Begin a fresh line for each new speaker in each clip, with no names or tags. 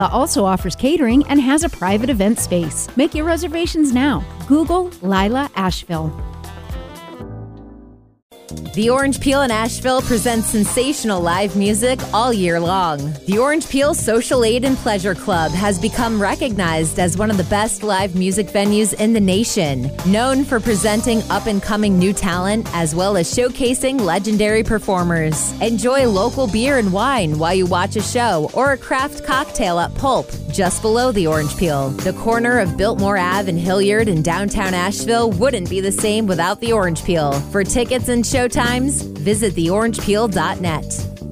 Also offers catering and has a private event space. Make your reservations now. Google Lila Asheville.
The Orange Peel in Asheville presents sensational live music all year long. The Orange Peel Social Aid and Pleasure Club has become recognized as one of the best live music venues in the nation, known for presenting up-and-coming new talent as well as showcasing legendary performers. Enjoy local beer and wine while you watch a show or a craft cocktail at Pulp, just below the Orange Peel. The corner of Biltmore Ave and Hilliard in downtown Asheville wouldn't be the same without the Orange Peel. For tickets and showtimes, visit theorangepeel.net.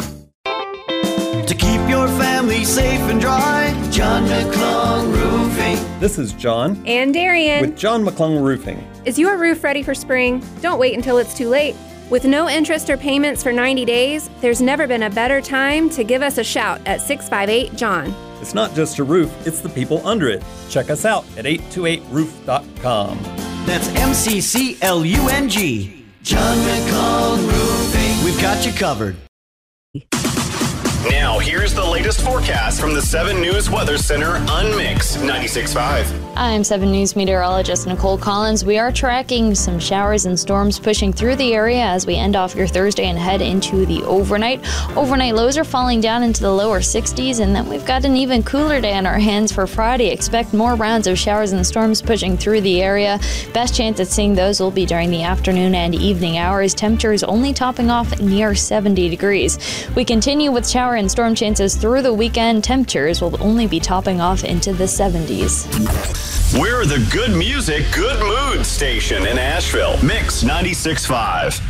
To keep your family safe and dry, John McClung Roofing.
This is John.
And Darian.
With John McClung Roofing.
Is your roof ready for spring? Don't wait until it's too late. With no interest or payments for 90 days, there's never been a better time to give us a shout at 658-JOHN.
It's not just a roof, it's the people under it. Check us out at 828roof.com.
That's MCCLUNG. John McClung Roofing. We've got you covered.
Now, here's the latest forecast from the 7 News Weather Center on Mix 96.5.
I'm 7 News meteorologist Nicole Collins. We are tracking some showers and storms pushing through the area as we end off your Thursday and head into the overnight. Overnight lows are falling down into the lower 60s, and then we've got an even cooler day on our hands for Friday. Expect more rounds of showers and storms pushing through the area. Best chance at seeing those will be during the afternoon and evening hours. Temperatures only topping off near 70 degrees. We continue with shower and storm chances through the weekend. Temperatures will only be topping off into the 70s.
We're the good music, good mood station in Asheville. Mix 96.5.